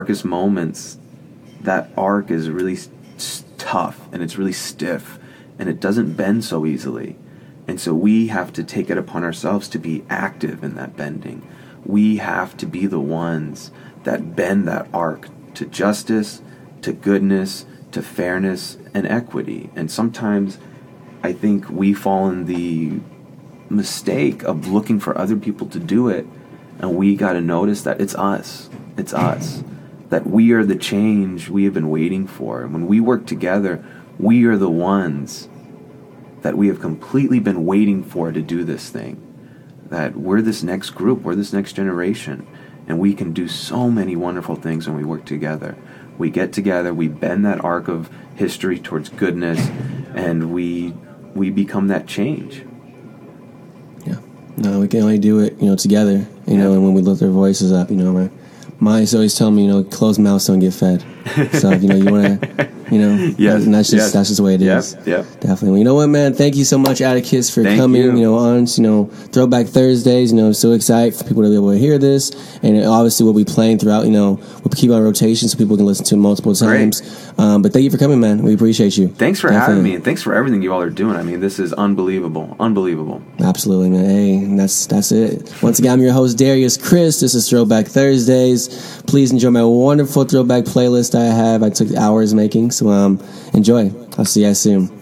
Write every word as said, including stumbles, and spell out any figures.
darkest moments, that arc is really s- tough and it's really stiff and it doesn't bend so easily. And so we have to take it upon ourselves to be active in that bending. We have to be the ones that bend that arc to justice, to goodness, to fairness and equity. And sometimes I think we fall in the mistake of looking for other people to do it, and we got to notice that it's us. It's us. That we are the change we have been waiting for. And when we work together, we are the ones that we have completely been waiting for to do this thing. That we're this next group, we're this next generation, and we can do so many wonderful things when we work together. We get together, we bend that arc of history towards goodness, and we we become that change. Yeah. No, we can only do it, you know, together, you yeah. know, and when we lift our voices up, you know, my mind's always telling me, you know, closed mouths don't get fed. So, you know, you want to, you know, yes. and that's just yes. that's just the way it is. Yep. Yep. Definitely. Well, you know what, man? Thank you so much, Atticus, for Thank coming, you. you know, on, you know, Throwback Thursdays. You know, so excited for people to be able to hear this. And obviously we'll be playing throughout, you know, we'll keep on rotation so people can listen to it multiple times. Um, but thank you for coming, man. We appreciate you. Thanks for Definitely. having me, and thanks for everything you all are doing. I mean, this is unbelievable. Unbelievable. Absolutely, man. Hey, that's that's it. Once again, I'm your host, Darius Chris. This is Throwback Thursdays. Please enjoy my wonderful throwback playlist I have. I took hours making, so um, enjoy. I'll see you guys soon.